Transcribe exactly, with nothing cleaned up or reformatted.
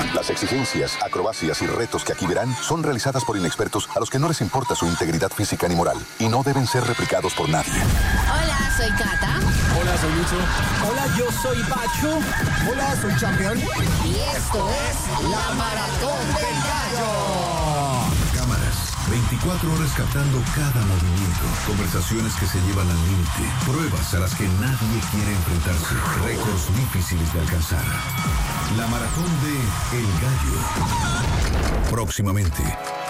Las exigencias, acrobacias y retos que aquí verán son realizadas por inexpertos a los que no les importa su integridad física ni moral y no deben ser replicados por nadie. Hola, soy Cata. Hola, soy Lucho. Hola, yo soy Pacho. Hola, soy Champion. Y esto es La Maratón del Gallo. Cámaras, veinticuatro horas captando cada movimiento. Conversaciones que se llevan al límite. Pruebas a las que nadie quiere enfrentarse. Récords difíciles de alcanzar. La Maratón de El Gallo. Próximamente.